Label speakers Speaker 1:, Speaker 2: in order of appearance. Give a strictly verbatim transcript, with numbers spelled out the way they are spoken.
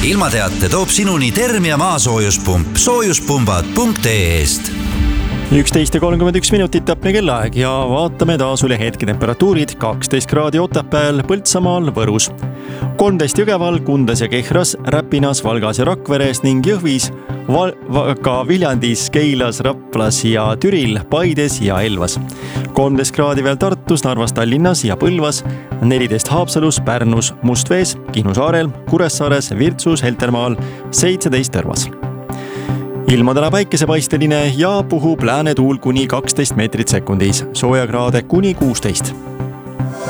Speaker 1: ilmateate toob sinuni Termia maasoojuspump soojuspumbad punkt ee-st.
Speaker 2: üksteist ja kolmkümmend üks minutit täpne kellaaeg ja vaatame taas üle hetketemperatuurid. kaksteist kraadi Otepääl, Põltsamaal, Võrus. kolmteist Jõgeval, Kundas ja Kehras, Räpinas, Valgas ja Rakveres ning Jõhvis, Val- ka Viljandis, Keilas, Raplas ja Türil, Paides ja Elvas. kolmteist kraadi veel Tartus, Narvas, Tallinnas ja Põlvas, neliteist Haapsalus, Pärnus, Mustvees, Kihnu saarel, Kuressaares, Virtsus, Heltermaal, seitseteist Tõrvas. Ilm on täna päikesepaisteline ja puhub läänetuul kuni kaksteist meetrit sekundis, soojakraade kuni kuusteist.